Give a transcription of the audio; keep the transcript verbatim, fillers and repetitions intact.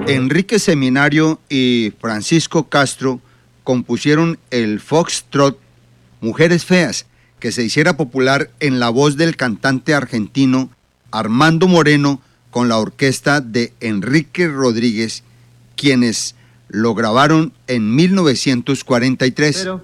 Enrique Seminario y Francisco Castro compusieron el foxtrot Mujeres Feas, que se hiciera popular en la voz del cantante argentino Armando Moreno con la orquesta de Enrique Rodríguez, quienes lo grabaron en mil novecientos cuarenta y tres. Pero